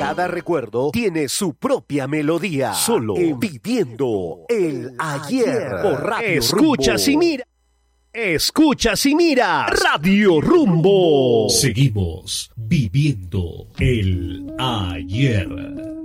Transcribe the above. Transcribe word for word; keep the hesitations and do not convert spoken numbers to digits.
Cada recuerdo tiene su propia melodía. Solo en Viviendo el Ayer por Radio Escuchas Rumbo. y mira. Escuchas y miras Radio Rumbo. Seguimos viviendo el ayer.